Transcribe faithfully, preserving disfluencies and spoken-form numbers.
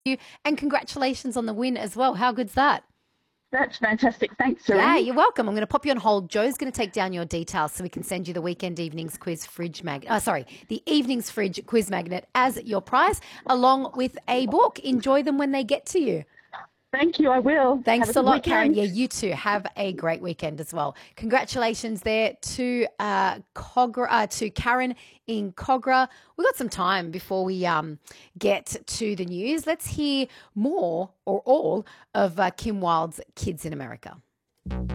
you. And congratulations on the win as well. How good's that? That's fantastic. Thanks, Yeah, Serene. you're welcome. I'm going to pop you on hold. Joe's going to take down your details so we can send you the weekend evenings quiz fridge magnet. Oh, sorry, the evenings fridge quiz magnet as your prize, along with a book. Enjoy them when they get to you. Thank you. I will. Have a Thanks a good lot, Karen. weekend. Yeah, you too. Have a great weekend as well. Congratulations there to uh, Cogra, uh, to Karen in Cogra. We've got some time before we um, get to the news. Let's hear more or all of uh, Kim Wilde's Kids in America.